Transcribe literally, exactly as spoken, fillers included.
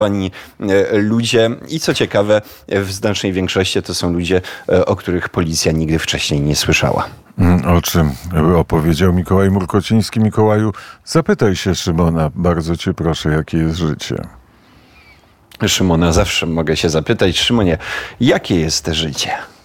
ludzie i co ciekawe, w znacznej większości to są ludzie, o których policja nigdy wcześniej nie słyszała. O czym opowiedział Mikołaj Murkociński. Mikołaju, zapytaj się Szymona, bardzo cię proszę, jakie jest życie. Szymona zawsze mogę się zapytać. Szymonie, jakie jest życie?